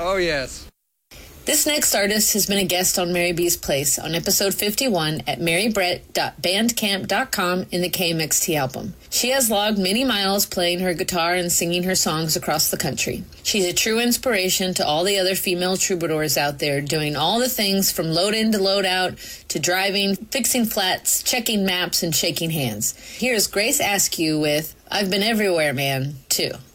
Oh, yes. This next artist has been a guest on Mary B's Place on episode 51 at marybrett.bandcamp.com in the KMXT album. She has logged many miles playing her guitar and singing her songs across the country. She's a true inspiration to all the other female troubadours out there doing all the things from load in to load out to driving, fixing flats, checking maps, and shaking hands. Here's Grace Askew with I've Been Everywhere, Man, too.